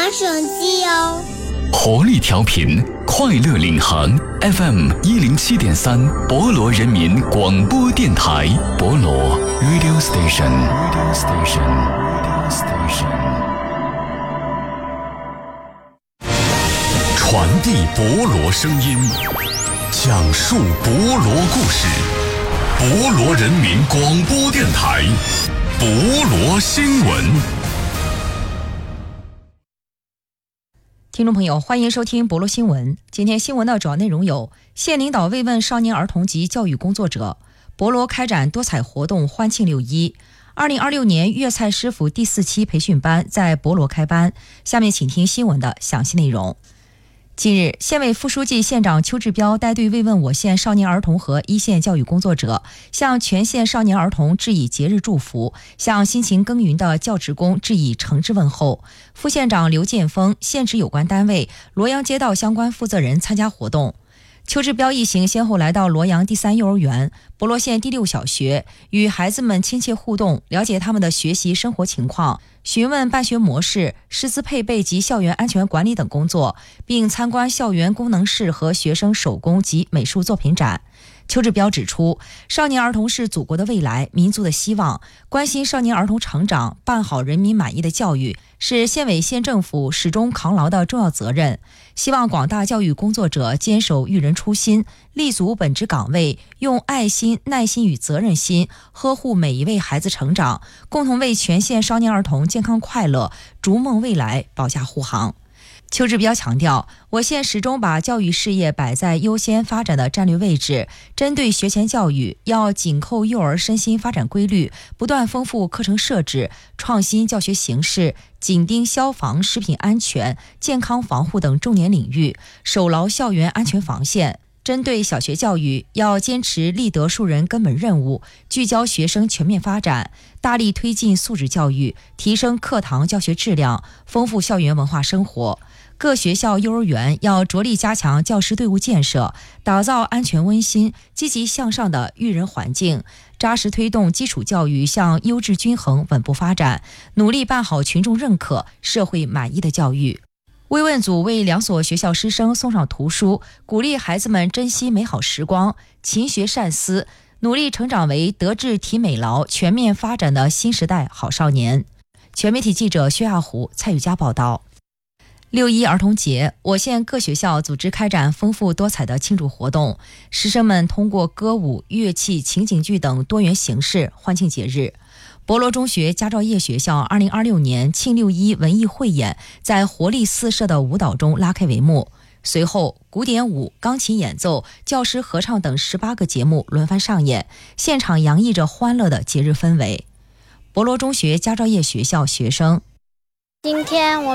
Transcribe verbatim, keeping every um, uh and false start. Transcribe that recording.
手机哦。 活力调频，快乐领航 F M 一零七点三，博罗人民广播电台，博罗 Radio Station Radio Station Radio Station， 传递博罗声音，讲述博罗故事，博罗人民广播电台，博罗新闻。 听众朋友，欢迎收听博罗新闻。今天新闻的主要内容有：县领导慰问少年儿童及教育工作者；博罗开展多彩活动欢庆六一；二零二六年粤菜师傅第四期培训班在博罗开班。下面请听新闻的详细内容。近日，县委副书记、县长邱志标带队慰问我县少年儿童和一线教育工作者，向全县少年儿童致以节日祝福，向辛勤耕耘的教职工致以诚挚问候。副县长刘建峰、县直有关单位、罗阳街道相关负责人参加活动。邱志标一行先后来到罗阳第三幼儿园、博罗县第六小学，与孩子们亲切互动，了解他们的学习生活情况，询问办学模式、师资配备及校园安全管理等工作，并参观校园功能室和学生手工及美术作品展。邱志标指出，少年儿童是祖国的未来，民族的希望，关心少年儿童成长，办好人民满意的教育，是县委县政府始终扛牢的重要责任。希望广大教育工作者坚守育人初心，立足本职岗位，用爱心、耐心与责任心呵护每一位孩子成长，共同为全县少年儿童健康快乐、逐梦未来保驾护航。邱志标强调，我县始终把教育事业摆在优先发展的战略位置，针对学前教育，要紧扣幼儿身心发展规律，不断丰富课程设置，创新教学形式，紧盯消防、食品安全、健康防护等重点领域，守牢校园安全防线。针对小学教育，要坚持立德树人根本任务，聚焦学生全面发展，大力推进素质教育，提升课堂教学质量，丰富校园文化生活。各学校幼儿园要着力加强教师队伍建设，打造安全温馨、积极向上的育人环境，扎实推动基础教育向优质均衡稳步发展，努力办好群众认可、社会满意的教育。慰问组为两所学校师生送上图书，鼓励孩子们珍惜美好时光，勤学善思，努力成长为德智体美劳全面发展的新时代好少年。全媒体记者薛亚虎、蔡宇佳报道。六一儿童节，我县各学校组织开展丰富多彩的庆祝活动，师生们通过歌舞、乐器、情景剧等多元形式欢庆节日。博罗中学佳兆业学校二零二六年庆六一文艺汇演在活力四射的舞蹈中拉开帷幕，随后古典舞、钢琴演奏、教师合唱等十八个节目轮番上演，现场洋溢着欢乐的节日氛围。博罗中学佳兆业学校学生， 今天我